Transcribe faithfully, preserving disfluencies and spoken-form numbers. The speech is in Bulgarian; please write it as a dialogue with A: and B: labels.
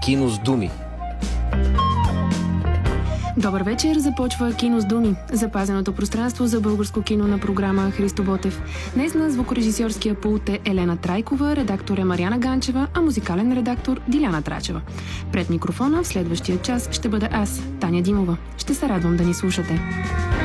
A: Кино с думи.
B: Добър вечер, започва Кино с думи, запазеното пространство за българско кино на програма Христо Ботев. Днес на звукорежисьорския пулт е Елена Трайкова, редактор е Мариана Ганчева, а музикален редактор Диляна Трачева. Пред микрофона в следващия час ще бъда аз, Таня Димова. Ще се радвам да ни слушате.